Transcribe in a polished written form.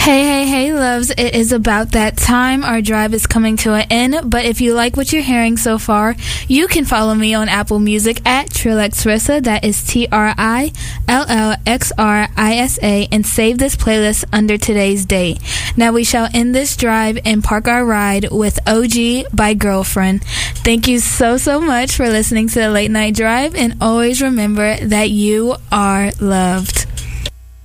Hey, loves. It is about that time. Our drive is coming to an end, but if you like what you're hearing so far, you can follow me on Apple Music at TrillXRissa, that is TRILLXRISA, and save this playlist under today's date. Now we shall end this drive and park our ride with OG by Girlfriend. Thank you so much for listening to the Late Night Drive, and always remember that you are loved.